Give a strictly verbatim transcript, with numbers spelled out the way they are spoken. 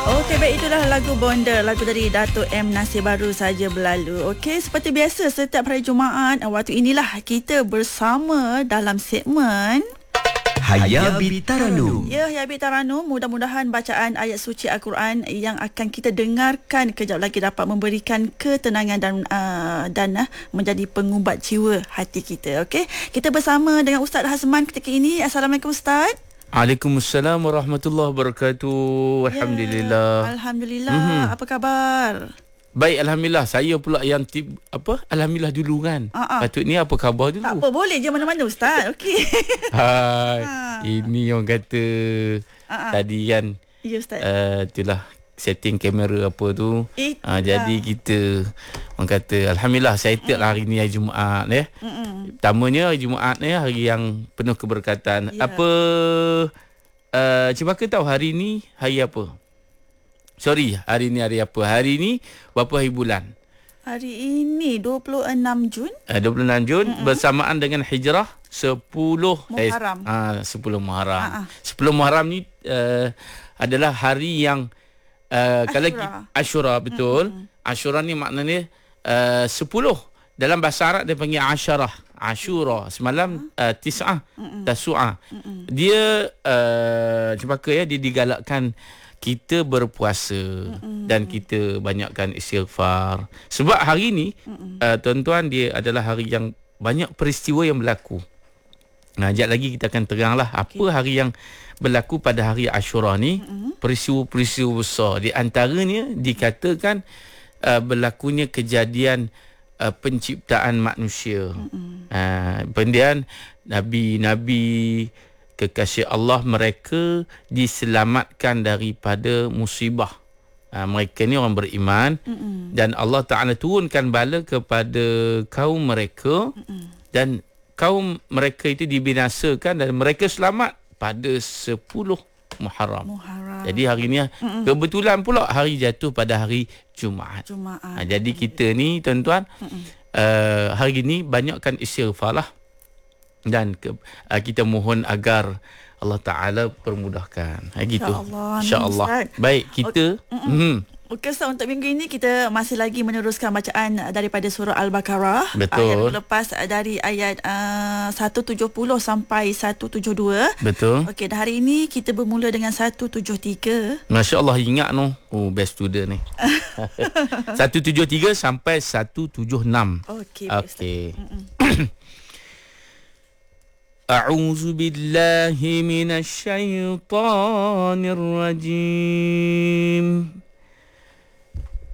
Okey, baik, itulah lagu Bonda, lagu dari Dato' M Nasir baru saja berlalu. Okey, seperti biasa setiap hari Jumaat, waktu inilah kita bersama dalam segmen Hayabi Taranum. Ya, Hayabi Taranum. Mudah-mudahan bacaan ayat suci Al-Quran yang akan kita dengarkan kejap lagi dapat memberikan ketenangan dan uh, dan uh, menjadi pengubat jiwa hati kita. Okey, kita bersama dengan Ustaz Hazman ketika ini. Assalamualaikum Ustaz. Waalaikumsalam warahmatullahi wabarakatuh. Alhamdulillah. Ya, Alhamdulillah. Mm-hmm. Apa khabar? Baik, alhamdulillah. Saya pula yang tip apa? Alhamdulillah dulu kan. Uh-uh. Patutnya apa khabar dulu? Tak apa, boleh je mana-mana Ustaz. Okey. Hai. Ha. Ini orang kata uh-uh. tadi kan. Ya Ustaz. Uh, itulah setting kamera apa tu. Uh, jadi kita orang kata alhamdulillah settle hari ni hari Jumaat ya. Mm-mm. Pertamanya hari Jumaat ni hari yang penuh keberkatan. Yeah. Apa uh, cuba kita tahu hari ni hari apa? Sorry, hari ni hari apa? Hari ni berapa hari bulan? Hari ini dua puluh enam Jun. Uh, dua puluh enam Jun. Mm-mm. Bersamaan dengan Hijrah sepuluh Muharram. Eh, uh, sepuluh Muharram. Uh-uh. sepuluh Muharram ni uh, adalah hari yang Uh, kalau kita, Ashura betul. Mm-hmm. Ashura ni maknanya uh, sepuluh. Dalam bahasa Arab dia panggil Asyarah. Ashura. Semalam uh, Tis'ah, mm-hmm. Tasu'ah. Mm-hmm. Dia uh, cempaka ya, dia digalakkan kita berpuasa, mm-hmm. dan kita banyakkan istighfar. Sebab hari ni mm-hmm. uh, tuan-tuan, dia adalah hari yang banyak peristiwa yang berlaku. Nah, sekejap lagi kita akan teranglah apa okay. hari yang berlaku pada hari Ashura ni. Mm-hmm. Peristiwa-peristiwa besar. Di antaranya dikatakan uh, berlakunya kejadian uh, penciptaan manusia. Mm-hmm. Uh, kemudian Nabi-Nabi kekasih Allah mereka diselamatkan daripada musibah. Uh, mereka ni orang beriman. Mm-hmm. Dan Allah Ta'ala turunkan bala kepada kaum mereka. Mm-hmm. Dan kaum mereka itu dibinasakan dan mereka selamat pada sepuluh Muharram. Muharram. Jadi hari ni mm-mm. kebetulan pula hari jatuh pada hari Jumaat. Jumaat. Ha, jadi kita ni tuan-tuan uh, hari ni banyakkan istighfar lah. Dan ke, uh, kita mohon agar Allah Ta'ala permudahkan. Ha, gitu. InsyaAllah. InsyaAllah. Baik, kita okay. mm, Okey Ustaz, untuk minggu ini kita masih lagi meneruskan bacaan daripada surah Al-Baqarah. Betul. Ayat lepas dari ayat uh, seratus tujuh puluh sampai seratus tujuh puluh dua. Betul. Okey, dan hari ini kita bermula dengan seratus tujuh puluh tiga. Masya Allah, ingat no. Oh, best student ni. seratus tujuh puluh tiga sampai seratus tujuh puluh enam. Okey. Okey. A'udzu billahi minasy syaithanir rajim.